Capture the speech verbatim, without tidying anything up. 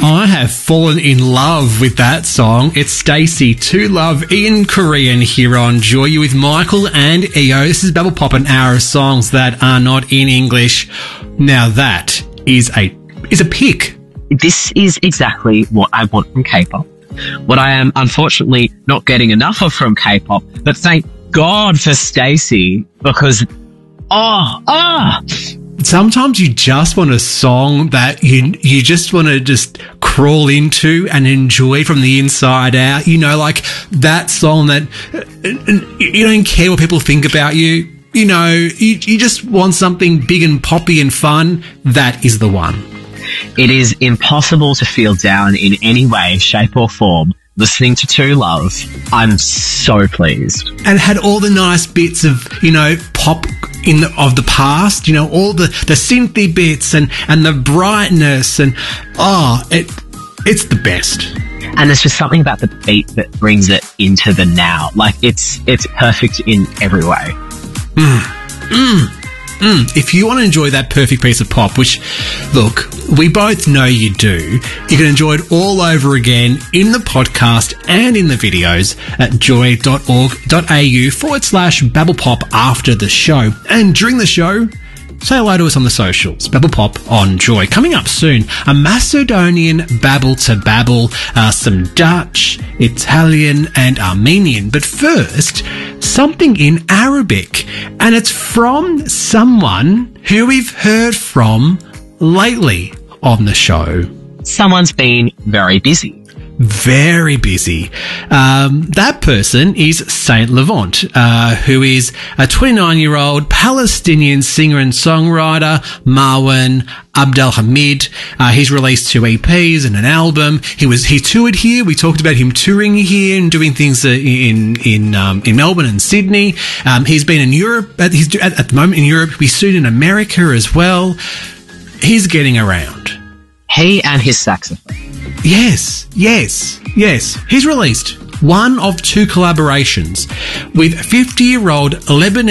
I have fallen in love with that song. It's Stacey to Love in Korean here on Joy. You with Michael and E O. This is Babble Pop, an hour of songs that are not in English. Now that is a is a pick. This is exactly what I want from K-pop. What I am unfortunately not getting enough of from K-pop, but thank God for Stacey, because oh, ah. Oh, Sometimes you just want a song that you you just want to just crawl into and enjoy from the inside out. You know, like that song that you don't care what people think about you. You know, you, you just want something big and poppy and fun. That is the one. It is impossible to feel down in any way, shape or form listening to To Love. I'm so pleased. And it had all the nice bits of, you know, pop in the, of the past, you know, all the, the synthy bits and, and the brightness and, oh, it it's the best. And there's just something about the beat that brings it into the now. Like, it's it's perfect in every way. Mm. Mm. Mm. If you want to enjoy that perfect piece of pop, which, look, we both know you do, you can enjoy it all over again in the podcast and in the videos at joy.org.au forward slash babblepop after the show. And during the show, say hello to us on the socials. Babble Pop on Joy. Coming up soon, a Macedonian babble to babble, uh, some Dutch, Italian and Armenian. But first, something in Arabic. And it's from someone who we've heard from lately on the show. Someone's been very busy. Very busy. Um, that person is Saint Levant, uh, who is a twenty-nine-year-old Palestinian singer and songwriter, Marwan Abdelhamid. Uh, he's released two E Ps and an album. He was he toured here. We talked about him touring here and doing things uh, in in um, in Melbourne and Sydney. Um, he's been in Europe. At, he's at, at the moment in Europe. He's soon in America as well. He's getting around. He and his saxophone. Yes, yes, yes. He's released one of two collaborations with fifty-year-old Lebanese